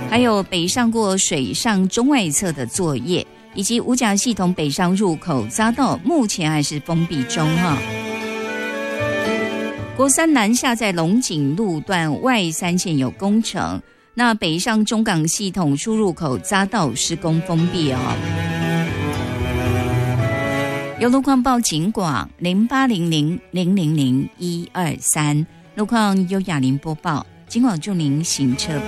还有北上过水上中外侧的作业，以及五甲系统北上入口匝道目前还是封闭中哈。国三南下在龙井路段外三线有工程，那北上中港系统出入口匝道施工封闭哦。有路况报警广0800000123，路况由雅玲播报，警广祝您行车